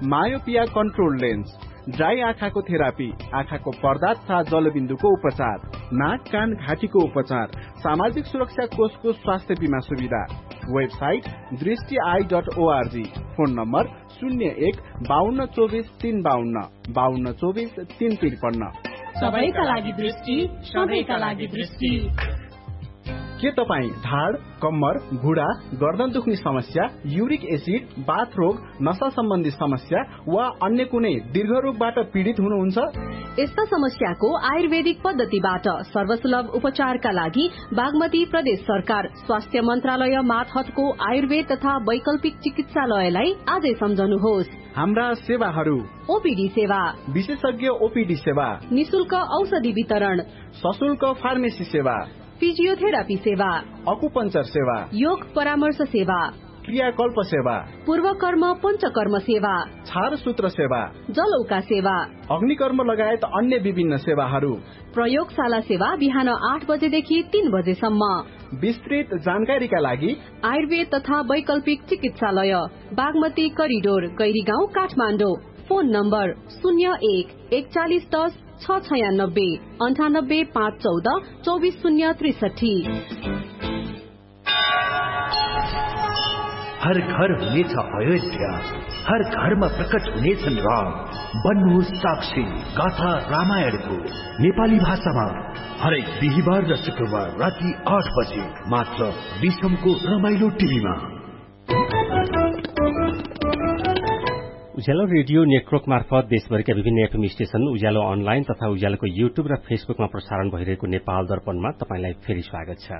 Myopia control lens, dry आँखाको therapy, आँखाको पर्दा तथा जलबिन्दुको उपचार, नाक कान घाँटीको उपचार, सामाजिक सुरक्षा कोषको स्वास्थ्य बीमा सुविधा। वेबसाइट दृष्टि.org। Phone number 01-5224-352, 5224-353। सबैका लागि दृष्टि, सबैका लागि दृष्टि। के तपाईँ ढाड, कम्मर, घुँडा, गर्दन दुख्ने समस्या, युरिक एसिड, बाथ रोग, नशा सम्बन्धी समस्या वा अन्य कुनै दीर्घ रोगबाट पीडित हुनुहुन्छ? यस्ता समस्याको आयुर्वेदिक पद्धतिबाट सर्वसुलभ उपचारका लागि बागमती प्रदेश सरकार स्वास्थ्य मन्त्रालय मातहतको आयुर्वेद तथा वैकल्पिक चिकित्सालयलाई आजै सम्झनुहोस्। हाम्रा सेवाहरू: ओपीडी सेवा, विशेषज्ञ ओपीडी सेवा, निशुल्क औषधि वितरण, सशुल्क फार्मेसी सेवा, फिजियोथेरापी सेवा, अकुपञ्चर सेवा, योग परामर्श सेवा, क्रियाकल्प सेवा, पूर्वकर्म पञ्चकर्म सेवा, छारसूत्र सेवा, जलौका सेवा, अग्निकर्म लगायत अन्य विभिन्न सेवाहरू। प्रयोगशाला सेवा बिहान 8 बजेदेखि 3 बजेसम्म। विस्तृत जानकारीका लागि आयुर्वेद तथा वैकल्पिक चिकित्सालय, Bagmati corridor, Gairigaun, Kathmandu. Phone number 01-4110-696, 98-514-24063। हर घर हुनेछ अयोध्या, हर घरमा प्रकट हुनेछन् राम। बन्नुहोस् साक्षी गाथा रामायणको नेपाली भाषामा हरेक बिहिबार र शुक्रबार राति 8 बजे मात्र विश्वको रमाइलो टिभीमा। उज्यालो रेडियो नेटवर्क मार्फत देशभरिका विभिन्न एफएम स्टेशन, उज्यालो अनलाइन तथा उज्यालोको युट्युब र फेसबुकमा प्रसारण भइरहेको नेपाल दर्पणमा तपाईंलाई फेरि स्वागत छ।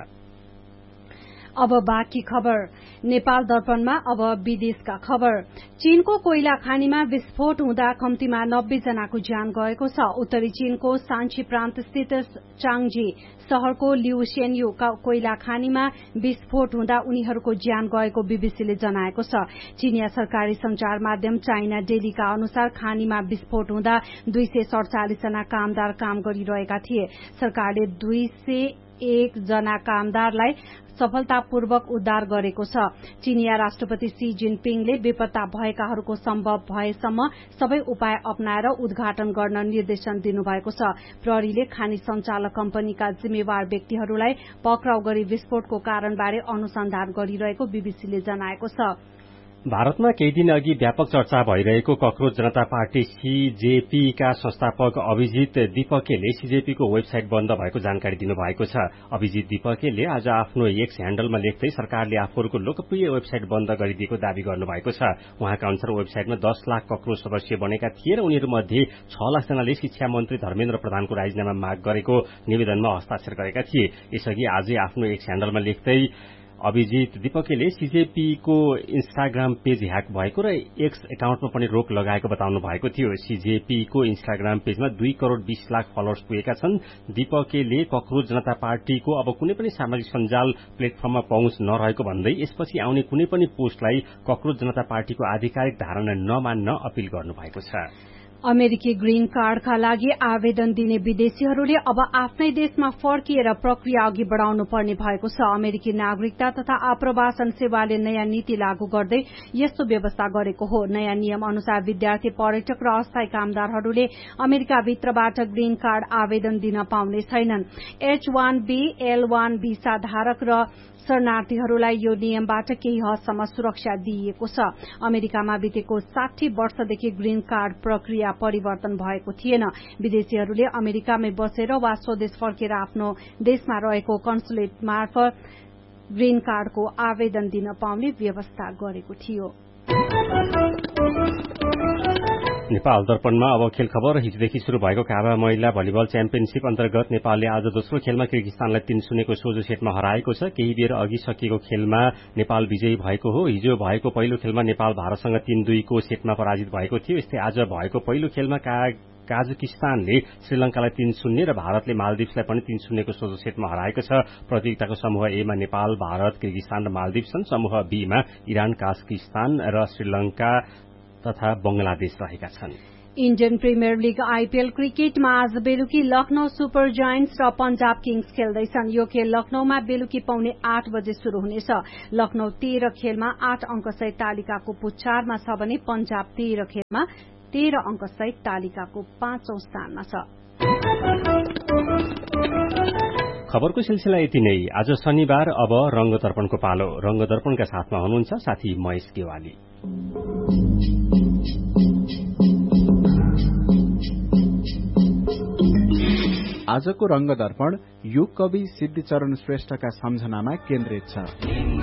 अब बाँकी खबर। नेपाल दर्पणमा अब विदेशका खबर। चीनको कोइला खानीमा विस्फोट हुँदा कम्तीमा 90 जनाको ज्यान गएको छ। उत्तरी चीनको सान्ची प्रान्त स्थित चाङजी शहरको लिउसेन्यू कोइला खानीमा विस्फोट हुँदा उनीहरूको ज्यान गएको बीबीसीले जनाएको छ। चीनिया सरकारी संचार माध्यम चाइना डेलीका अनुसार खानीमा विस्फोट हुँदा 247 जना कामदार काम गरिरहेका थिए। सरकारले 201 जना कामदारलाई सफलतापूर्वक उद्धार गरेको छ। चीनिया राष्ट्रपति सी जिनपिङले बेपत्ता भएकाहरूको सम्भव भएसम्म सबै उपाय अपनाएर उद्घाटन गर्न निर्देशन दिनुभएको छ। प्रहरीले खानी संचालक कम्पनीका जिम्मेवार व्यक्तिहरूलाई पक्राउ गरी विस्फोटको कारणबारे अनुसन्धान गरिरहेको बीबीसीले जनाएको छ। भारतमा केही दिन अघि व्यापक चर्चा भइरहेको कक्रोच जनता पार्टी सीजेपीका संस्थापक अभिजित दीपकेले सीजेपीको वेबसाइट बन्द भएको जानकारी दिनुभएको छ। अभिजित दीपकेले आज आफ्नो एक्स ह्याण्डलमा लेख्दै सरकारले आफूहरूको लोकप्रिय वेबसाइट बन्द गरिदिएको दावी गर्नुभएको छ। उहाँका अनुसार वेबसाइटमा 10 लाख कक्रोच सदस्य बनेका थिए र उनीहरूमध्ये 6 लाख जनाले शिक्षा मन्त्री धर्मेन्द्र प्रधानको राजीनामा माग गरेको निवेदनमा हस्ताक्षर गरेका थिए। यसअघि आजै आफ्नो एक्स ह्याण्डलमा लेख्दै अभिजित दीपकेले सीजेपीको इन्स्टाग्राम पेज ह्याक भएको र एक्स एकाउन्टमा पनि रोक लगाएको बताउनु भएको थियो। सीजेपीको इन्स्टाग्राम पेजमा 2 करोड़ 20 लाख फलोअर्स पुगेका छन्। दीपकेले कक्रोच जनता पार्टीको अब कुनै पनि सामाजिक सञ्जाल प्लेटफर्ममा पहुँच नरहेको भन्दै यसपछि आउने कुनै पनि पोस्टलाई कक्रोच जनता पार्टीको आधिकारिक धारणा नमान्न अपील गर्नुभएको छ। अमेरिकी ग्रीन कार्डका लागि आवेदन दिने विदेशीहरूले अब आफ्नै देशमा फर्किएर प्रक्रिया अघि बढ़ाउनु पर्ने भएको छ। अमेरिकी नागरिकता तथा आप्रवासन सेवाले नयाँ नीति लागू गर्दै यस्तो व्यवस्था गरेको हो। नयाँ नियम अनुसार विद्यार्थी, पर्यटक र अस्थायी कामदारहरूले अमेरिकाभित्रबाट ग्रीन कार्ड आवेदन दिन पाउने छैनन्। H1B, L1 भिसा धारक र शरणार्थीहरूलाई यो नियमबाट केही हदसम्म सुरक्षा दिइएको छ। अमेरिकामा बितेको 60 वर्षदेखि ग्रीन कार्ड प्रक्रिया परिवर्तन भएको थिएन। विदेशीहरूले अमेरिकामै बसेर वा स्वदेश फर्केर आफ्नो देशमा रहेको कन्सुलेट मार्फत ग्रीन कार्डको आवेदन दिन पाउने व्यवस्था गरेको थियो। नेपाल दर्पणमा अब खेल खबर। हिजोदेखि शुरू भएको काभा महिला भलिबल च्याम्पियनशिप अन्तर्गत नेपालले आज दोस्रो खेलमा किर्गिस्तानलाई 3-0 को सोझो सेटमा हराएको छ। केही बेर अघि सकिएको खेलमा नेपाल विजयी भएको हो। हिजो भएको पहिलो खेलमा नेपाल भारतसँग 3-2 को सेटमा पराजित भएको थियो। यस्तै आज भएको पहिलो खेलमा काजाकिस्तानले श्रीलंकालाई 3-0 र भारतले मालदिप्सलाई पनि 3-0 को सोझो सेटमा हराएको छ। प्रतियोगिताको समूह ए मा नेपाल, भारत, किर्गिस्तान र मालदिप्स छन्। समूह बी मा इरान, काजाकिस्तान र श्रीलंका तथा बंगलादेश रहेका छन्। इण्डियन प्रिमियर लीग आईपीएल क्रिकेटमा आज बेलुकी लखनऊ सुपर जायन्ट्स र पंजाब किङ्स खेल्दैछन्। यो खेल लखनऊमा बेलुकी 7:45 बजे शुरू हुनेछ। लखनऊ 13 खेलमा 8 अंक सहित तालिकाको पुच्छारमा छ भने पंजाब 13 खेलमा 13 अंक सहित तालिकाको 5औं स्थानमा छ। खबरको सिलसिला यति नै। आज शनिबार, अब रंगदर्पणको पालो। रंगदर्पणका साथमा हुनुहुन्छ साथी महेश गेवाली। आजको रंगदर्पण युग कवि सिद्धिचरण श्रेष्ठका सम्झनामा केन्द्रित छ।